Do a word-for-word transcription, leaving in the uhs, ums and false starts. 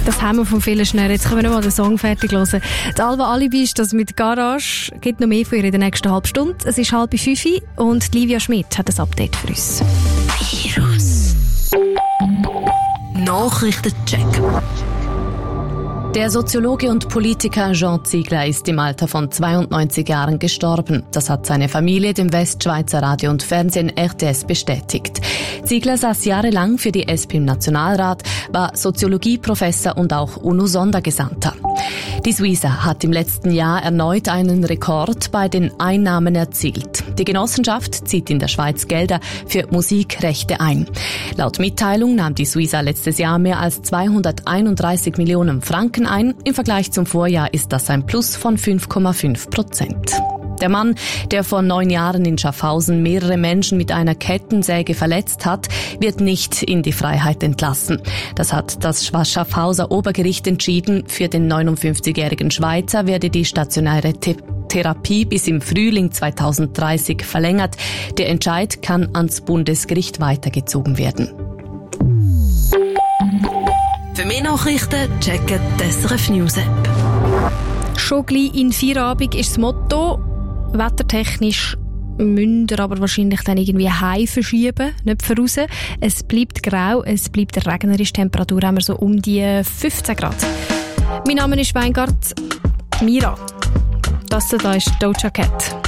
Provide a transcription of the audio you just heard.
Das haben wir von vielen schnell. Jetzt können wir noch mal den Song fertig hören. Die Alba Alibi ist das mit Garage. Gibt noch mehr von ihr in der nächsten halben Stunde. Es ist halb fünf und Livia Schmidt hat ein Update für uns. Virus. Nachrichtencheck. Der Soziologe und Politiker Jean Ziegler ist im Alter von zweiundneunzig Jahren gestorben. Das hat seine Familie dem Westschweizer Radio und Fernsehen R T S bestätigt. Ziegler saß jahrelang für die S P im Nationalrat, war Soziologieprofessor und auch UNO-Sondergesandter. Die Suiza hat im letzten Jahr erneut einen Rekord bei den Einnahmen erzielt. Die Genossenschaft zieht in der Schweiz Gelder für Musikrechte ein. Laut Mitteilung nahm die Suiza letztes Jahr mehr als zweihunderteinunddreißig Millionen Franken ein. Im Vergleich zum Vorjahr ist das ein Plus von fünf Komma fünf Prozent. Der Mann, der vor neun Jahren in Schaffhausen mehrere Menschen mit einer Kettensäge verletzt hat, wird nicht in die Freiheit entlassen. Das hat das Schaffhauser Obergericht entschieden. Für den neunundfünfzigjährigen Schweizer werde die stationäre Th- Therapie bis im Frühling zweitausenddreißig verlängert. Der Entscheid kann ans Bundesgericht weitergezogen werden. Für mehr Nachrichten checken die S R F News App. Schon gleich in Feierabend ist das Motto. Wettertechnisch müsst ihr aber wahrscheinlich dann irgendwie heim verschieben, nicht für raus. Es bleibt grau, es bleibt regnerisch. Temperatur haben wir so um die fünfzehn Grad. Mein Name ist Weingart. Mira. Das hier ist Doja Cat.